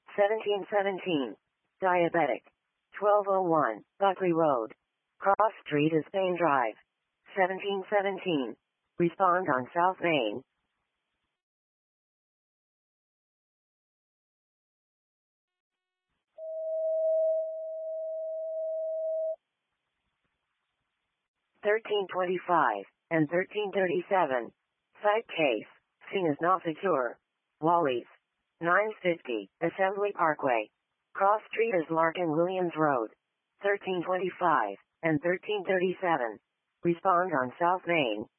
1717. Diabetic. 1201. Buckley Road. Cross Street is Spain Drive. 1717. Respond on South Main. 1325 and 1337. Site case. Scene is not secure. Wally's. 950. Assembly Parkway. Cross Street is Larkin Williams Road. 1325 and 1337. Respond on South Main.